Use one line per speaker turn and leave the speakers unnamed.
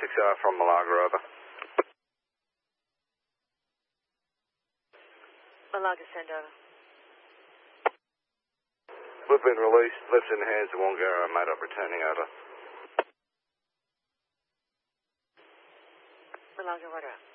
6R from Malaga, over.
Malaga, send over.
We've been released, left in the hands of Wangara, made up, returning, over.
Malaga, right around.